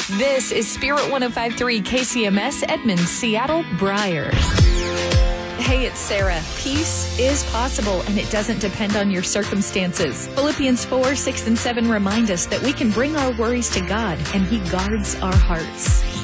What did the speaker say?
This is Spirit 105.3 KCMS, Edmonds, Seattle, Briar. Hey, it's Sarah. Peace is possible, and it doesn't depend on your circumstances. Philippians 4, 6, and 7 remind us that we can bring our worries to God, and He guards our hearts.